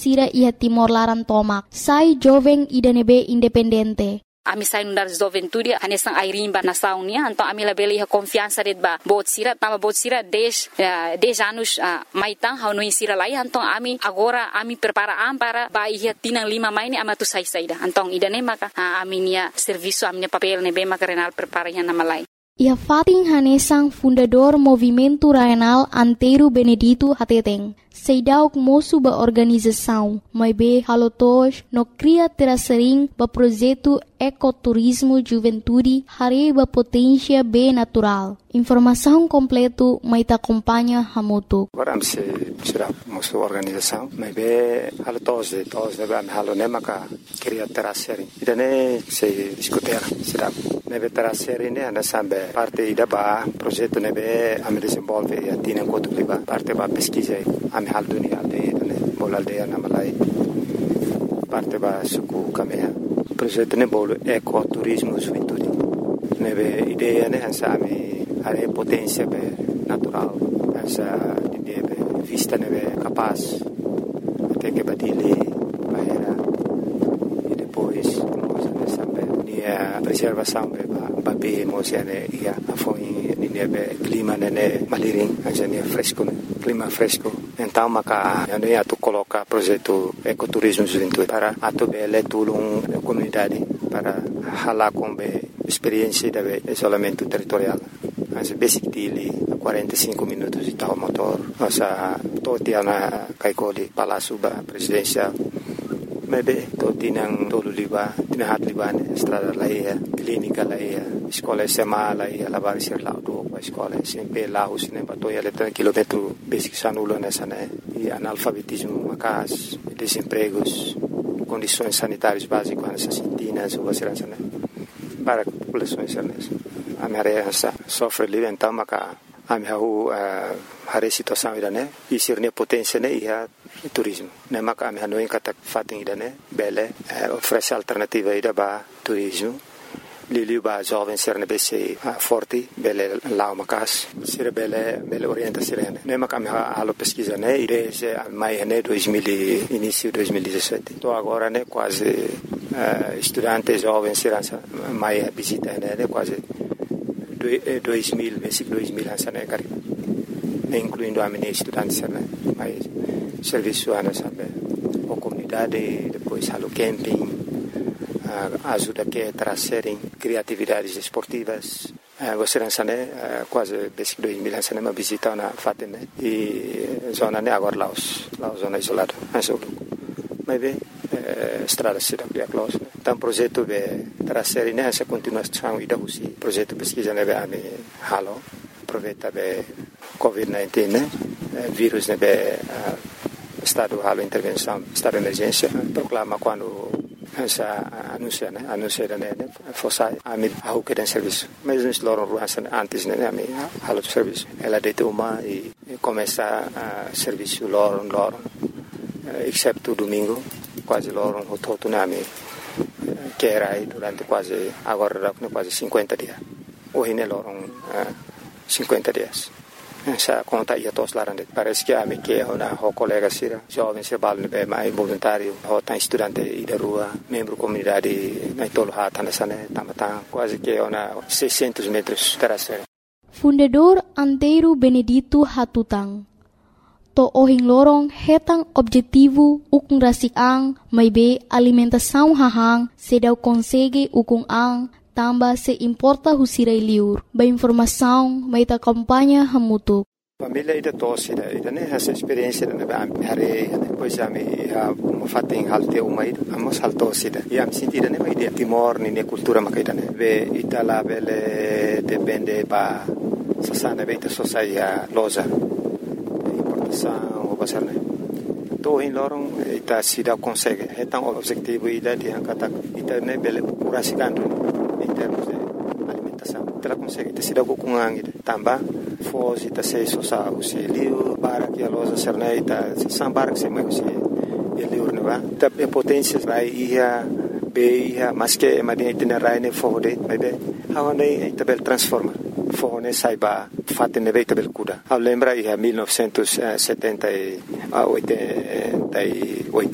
sira ia Timor Laran Tomak. Sai jovem idanebe independente. Ami sai nundar juventude hanesang airimba na saunia então ami labeli ha confiança redba bot sira 10 anos maitang hau no sira lai então ami agora ami prepara para ba ia tinang 5 maini ama tu sai saida então idane maka ami nia serviço ami papel nebe maka renal prepara nya na malai. Ia Fatin Hanesang, fundador Movimento Rainal Antero Benedito Hateteng. Seidauk moço ba organização, mas be halotos no cria terasering ba projeto ecoturismo juventude hare ba potência be natural. Informação completo mai ta acompanha hamoto. Agora se será moço organização, mas be halotos de ba halo ne maka cria terasering. Idane se escutar será nebe terasering ne ana sambe parte ida ba projeto nebe am desenvolve e atina kotu liba parte ba pesquisa am hal dunia aldeia ne bol aldeia na malai parte ba suku kamea projeto ne bol ecoturismo juventude nebe ideia ne ansami are potência be natural essa ideia be vista nebe capaz até que badile bahera e depois nessa be a preservação be babe mosiane ia foi nebe clima nene maliring ajane fresco clima fresco então maka ane atu coloca projeto ecoturismo juventude para atu bele tulung comunidade para hala combe experiência de isolamento territorial as basic dili 45 minutos de tal motor asa totiana kaikoli palácio ba presidencial mebe totinang tolu liba tinahat libane estrada laia clínica laia escola SMA laia lavar ser lá do escola sempre lá os nem bato ia letra quilômetro basic sanulo nessa né e analfabetismo macas desempregos condições sanitárias básicas nessas sintinas ou segurança né para populações a minha área sofre livre então maca a minha a situação ida né e ser ne potência né ia turismo né maca a minha não encata fating ida né bele oferece alternativa ida ba turismo Lili ba jovem ser ne bese forte bele lá macas ser bele orienta sirene né maca a minha alo pesquisa né ide se mai né 2000 início 2017 tô agora né quase estudante jovem ser mai visita né quase 2000 basic 2000 ansane cari incluindo a minha estudante né mas serviço ana sabe a comunidade depois halo camping ajuda que trazerem criatividades esportivas você ansane quase basic 2000 ansane uma visita na fatene e zona né agora lá zona isolada mas bem estrada cidade é close então projeto be trazer nessa continuação e da usi projeto pesquisa né be halo aproveita be COVID-19 né vírus né be estado halo intervenção estado de emergência proclama quando essa anuncia né fosse a mim a que tem serviço mas nós loram ruas antes né a halo serviço ela deita uma e começa a serviço loram exceto domingo quase loram o todo nome que era aí durante quase agora quase 50 dias hoje ne loram 50 dias essa conta ia todos lá parece que a me que uma colega sira jovem se balne be mais voluntário ou tá estudante e da rua membro comunidade na tolo hata nessa né tamata quase que uma 600 metros terasera fundador Antero Benedito Hatutang to ohing lorong hetang objetivo ukung rasiang may be alimentação hahang sedau consegue ukung ang tamba se importa husiray liur ba informação may ta kampanya hamutuk família ida tosida ida né essa experiência né ba hare depois ami mo fating halte umai amos haltosida e am sentida né ida Timor ni cultura makaida né be itala bele depende ba sasana beita sociedade loja o pasar né to in lorong ita sida consegue hetang objetivo ida di angkata ita ne bele kurasikan em termos de alimentação ita consegue ita sida kukungang ita tamba foz ita se sosa usi liu para que a loja serna ita sambar que se mai usi liu ne ba ita potência vai ia be ia mas que madin ita rai ne fode bebe hawane ita bel transforma fone saiba fatte ne veita bel kuda. Lembra ia 1978